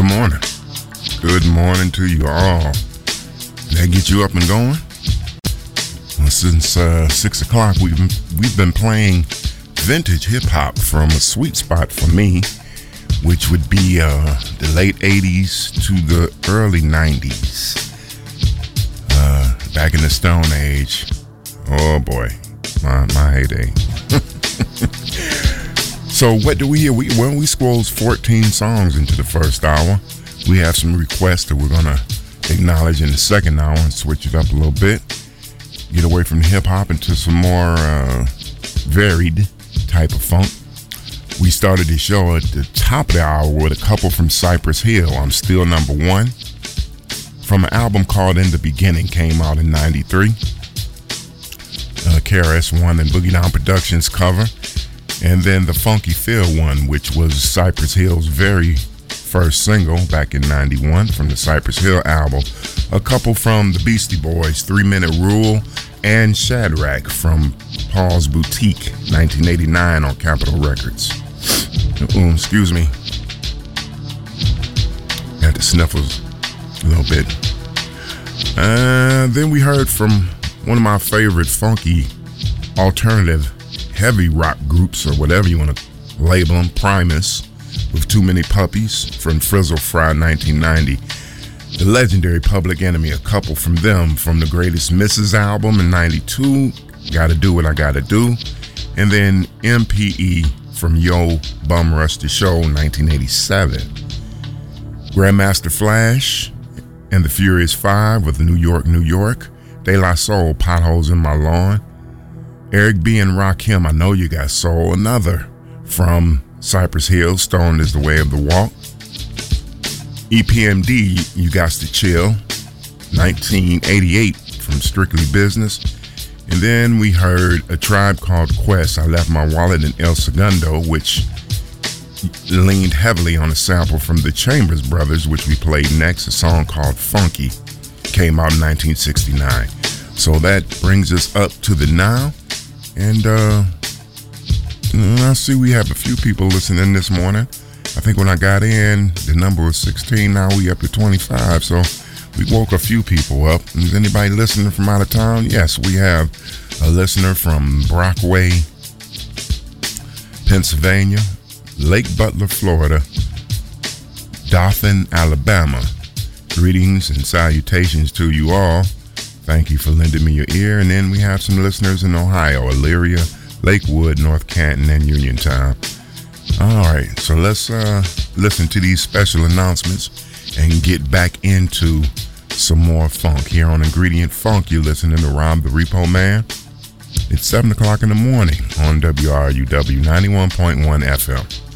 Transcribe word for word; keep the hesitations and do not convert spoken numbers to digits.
Good morning. Good morning to you all. Did that get you up and going? Well, since uh, six o'clock, we've been, we've been playing vintage hip hop from a sweet spot for me, which would be uh, the late eighties to the early nineties. Uh, back in the Stone Age. Oh boy, my my heyday. So what do we hear? We well, we scrolled fourteen songs into the first hour. We have some requests that we're gonna acknowledge in the second hour and switch it up a little bit. Get away from the hip hop into some more uh, varied type of funk. We started the show at the top of the hour with a couple from Cypress Hill. I'm Still Number One, from an album called In the Beginning, came out in ninety-three. Uh, K R S One and Boogie Down Productions cover. And then the Funky Phil one, which was Cypress Hill's very first single back in ninety-one from the Cypress Hill album. A couple from the Beastie Boys, Three Minute Rule, and Shadrach from Paul's Boutique, nineteen eighty-nine on Capitol Records. Ooh, excuse me. Got the sniffles a little bit. Uh, then we heard from one of my favorite funky alternative heavy rock groups, or whatever you want to label them, Primus, with Too Many Puppies from Frizzle Fry nineteen ninety. The legendary Public Enemy, a couple from them from the Greatest Misses album in ninety-two, Gotta Do What I Gotta Do. And then M P E from Yo Bum Rush the Show nineteen eighty-seven. Grandmaster Flash and the Furious Five with New York, New York. De La Soul, Potholes in My Lawn. Eric B. and Rakim, I Know You Got Soul. Another from Cypress Hill, Stoned is the Way of the Walk. E P M D, You Got to Chill, nineteen eighty-eight from Strictly Business. And then we heard A Tribe Called Quest, I Left My Wallet in El Segundo, which leaned heavily on a sample from the Chambers Brothers, which we played next, a song called Funky, came out in nineteen sixty-nine. So that brings us up to the now. And uh, I see we have a few people listening this morning. I think when I got in, the number was sixteen. Now we up to twenty-five. So we woke a few people up. Is anybody listening from out of town? Yes, we have a listener from Brockway, Pennsylvania, Lake Butler, Florida, Dothan, Alabama. Greetings and salutations to you all. Thank you for lending me your ear. And then we have some listeners in Ohio, Elyria, Lakewood, North Canton, and Uniontown. All right, so let's uh, listen to these special announcements and get back into some more funk. Here on Ingredient Funk, you're listening to Rob the Repo Man. It's seven o'clock in the morning on W R U W ninety-one point one F M.